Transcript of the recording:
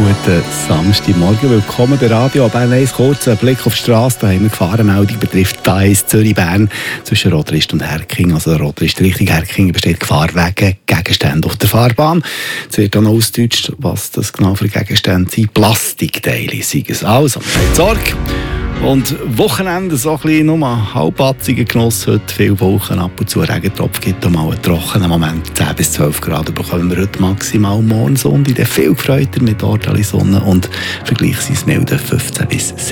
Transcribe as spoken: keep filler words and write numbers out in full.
Guten Samstagmorgen, willkommen bei Radio Bern eins. Kurz ein Blick auf die Straße, da haben wir Gefahrenmeldung, betrifft A eins Zürich-Bern zwischen Rotrist und Herking. Also Rotrist Richtung Herking besteht Gefahr wegen Gegenständen auf der Fahrbahn. Es wird dann ausgedeutscht, was das genau für Gegenstände sind. Plastikteile sind es. Also, keine Sorge. Und Wochenende so ein bisschen nur halbpatziger Genuss. Heute viel Wolken, ab und zu Regentropf, gibt auch mal einen trockenen Moment. zehn bis zwölf Grad bekommen wir heute maximal morgen Sonntag. Viel gefreuter mit ordentlicher Sonne und vergleichsweise milde fünfzehn bis